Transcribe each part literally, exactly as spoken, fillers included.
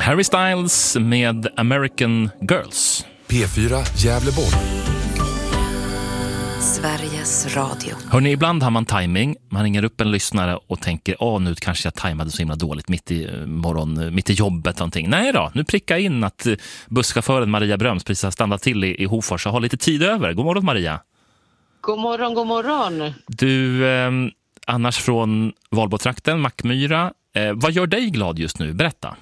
Harry Styles med American Girls. P fyra Gävleborg. Sveriges Radio. Hörrni, ibland har man timing. Man ringer upp en lyssnare och tänker, åh nu kanske jag tajmade så himla dåligt mitt i morgon, mitt i jobbet någonting. Nej då, nu prickar in att busschauffören Maria Bröms precis har stannat till i, i Hofors och har lite tid över. God morgon Maria. God morgon, god morgon. Du, eh, annars från Valbotrakten, Mackmyra. Eh, vad gör dig glad just nu? Berätta.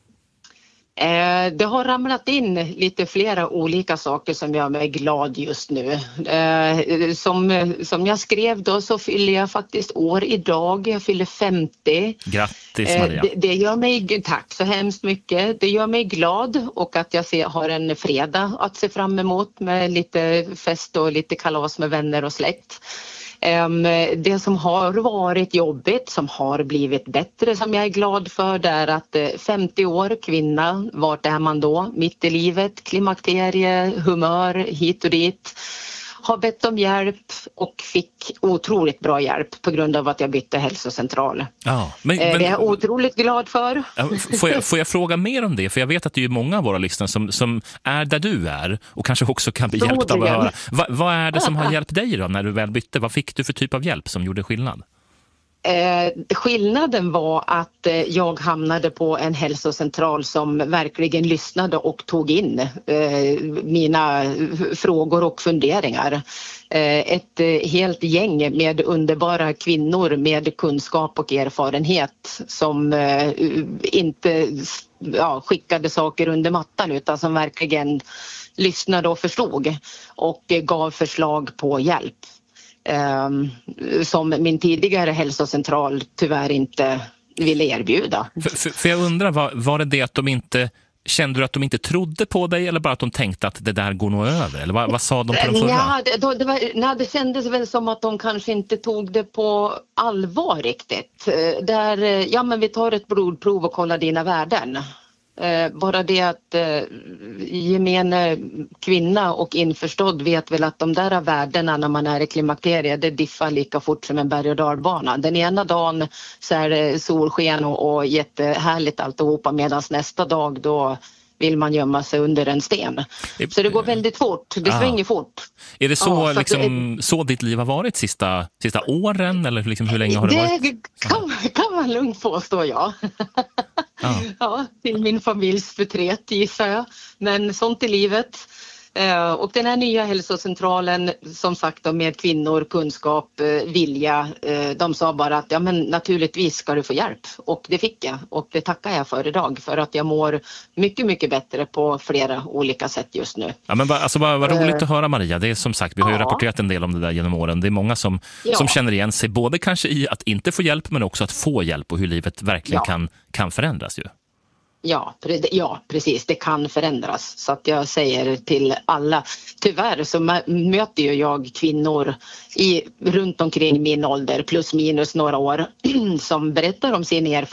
Eh, det har ramlat in lite flera olika saker som gör mig glad just nu. Eh, som, som jag skrev då så fyller jag faktiskt år idag. Jag fyller femtio. Grattis Maria. Eh, det, det gör mig, tack så hemskt mycket. Det gör mig glad och att jag ser, har en fredag att se fram emot med lite fest och lite kalas med vänner och släkt. Det som har varit jobbigt, som har blivit bättre, som jag är glad för, det är att femtio år, kvinna, vart är man då? Mitt i livet, klimakterie, humör, hit och dit. Har bett om hjälp och fick otroligt bra hjälp på grund av att jag bytte hälsocentral. Ja, men, men, det är jag otroligt glad för. Får jag, får jag fråga mer om det? För jag vet att det är många av våra lyssnare som, som är där du är och kanske också kan bli hjälpta av att höra. Va, vad är det som har hjälpt dig då när du väl bytte? Vad fick du för typ av hjälp som gjorde skillnad? Eh, skillnaden var att eh, jag hamnade på en hälsocentral som verkligen lyssnade och tog in eh, mina frågor och funderingar. Eh, ett eh, helt gäng med underbara kvinnor med kunskap och erfarenhet som eh, inte ja, skickade saker under mattan utan som verkligen lyssnade och förstod och eh, gav förslag på hjälp. Um, som min tidigare hälsocentral tyvärr inte ville erbjuda. För, för, för jag undrar, var, var det det att de inte kände du att de inte trodde på dig eller bara att de tänkte att det där går nog över? Eller vad, vad sa de på den förra? Ja, det, då, det, var, nej, det kändes väl som att de kanske inte tog det på allvar riktigt. Där, ja men vi tar ett blodprov och kollar dina värden. Eh, bara det att eh, gemene kvinna och införstådd vet väl att de där värdena när man är i klimakterie det diffar lika fort som en berg- och dalbana. Den ena dagen så är det solsken och, och jättehärligt alltihopa medan nästa dag då vill man gömma sig under en sten. Så det går väldigt fort, det svänger fort. Är det så, ja, så, liksom, det, så ditt liv har varit sista, sista åren eller liksom, hur länge har det, det varit? Det kan, kan man lugnt påstå, ja. Ja. Ja, till min familjs förtret gissar jag. Men sånt i livet. Eh, och den här nya hälsocentralen som sagt då, med kvinnor, kunskap, eh, vilja. Eh, de sa bara att ja men naturligtvis ska du få hjälp. Och det fick jag. Och det tackar jag för idag. För att jag mår mycket, mycket bättre på flera olika sätt just nu. Ja, men alltså, vad, vad roligt uh, att höra Maria. Det är som sagt, vi har ju ja. rapporterat en del om det där genom åren. Det är många som, ja. som känner igen sig både kanske i att inte få hjälp men också att få hjälp och hur livet verkligen ja. kan, kan förändras ju. Ja, ja, precis. Det kan förändras. Så att jag säger till alla. Tyvärr så möter ju jag kvinnor i, runt omkring min ålder plus minus några år som berättar om sin erfarenhet.